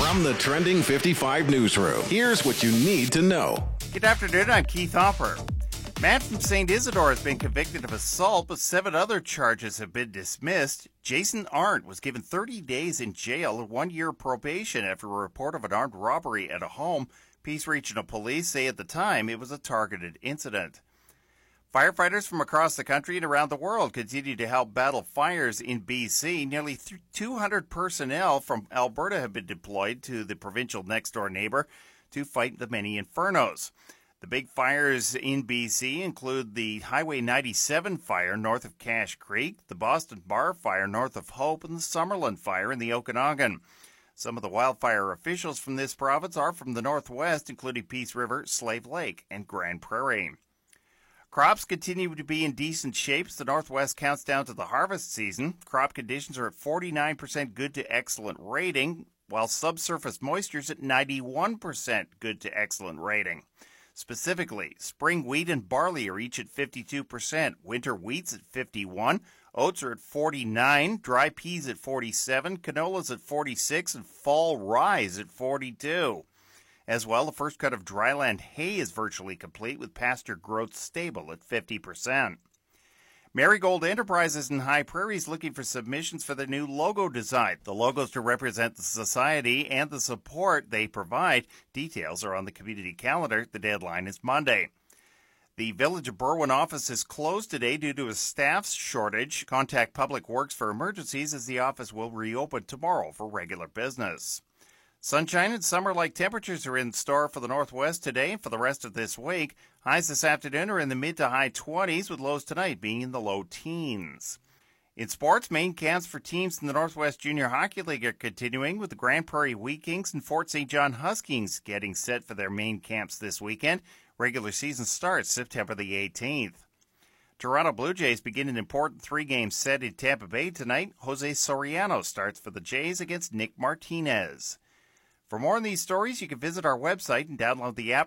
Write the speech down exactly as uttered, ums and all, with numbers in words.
From the Trending fifty-five newsroom, here's what you need to know. Good afternoon, I'm Keith Hopper. Man from Saint Isidore has been convicted of assault, but seven other charges have been dismissed. Jason Arndt was given thirty days in jail and one year probation after a report of an armed robbery at a home. Peace Regional Police say at the time it was a targeted incident. Firefighters from across the country and around the world continue to help battle fires in B C. Nearly two hundred personnel from Alberta have been deployed to the provincial next-door neighbor to fight the many infernos. The big fires in B C include the Highway ninety-seven fire north of Cache Creek, the Boston Bar fire north of Hope, and the Summerland fire in the Okanagan. Some of the wildfire officials from this province are from the northwest, including Peace River, Slave Lake, and Grand Prairie. Crops continue to be in decent shape as the Northwest counts down to the harvest season. Crop conditions are at forty-nine percent good to excellent rating, while subsurface moisture is at ninety-one percent good to excellent rating. Specifically, spring wheat and barley are each at fifty-two percent, winter wheat's at fifty-one, oats are at forty-nine, dry peas at forty-seven, canola's at forty-six, and fall rye is at forty-two. As well, the first cut of dryland hay is virtually complete, with pasture growth stable at fifty percent. Marigold Enterprises in High Prairie is looking for submissions for their new logo design. The logo's to represent the society and the support they provide. Details are on the community calendar. The deadline is Monday. The Village of Berwyn office is closed today due to a staff shortage. Contact Public Works for emergencies as the office will reopen tomorrow for regular business. Sunshine and summer-like temperatures are in store for the Northwest today and for the rest of this week. Highs this afternoon are in the mid to high twenties, with lows tonight being in the low teens. In sports, main camps for teams in the Northwest Junior Hockey League are continuing, with the Grand Prairie Wheat Kings and Fort Saint John Huskies getting set for their main camps this weekend. Regular season starts September the eighteenth. Toronto Blue Jays begin an important three-game set in Tampa Bay tonight. Jose Soriano starts for the Jays against Nick Martinez. For more on these stories, you can visit our website and download the app